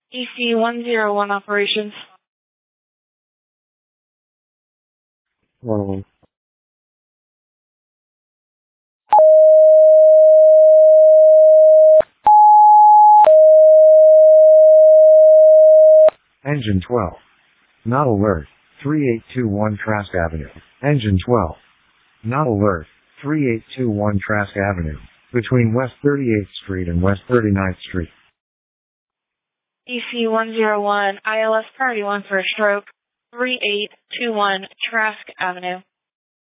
EC-101 operations. Hello. Engine 12. Not alert. 3821 Trask Avenue. Engine 12. Not alert. 3821 Trask Avenue. Between West 38th Street and West 39th Street. EC-101, ILS priority 1 for a stroke. 3821 Trask Avenue.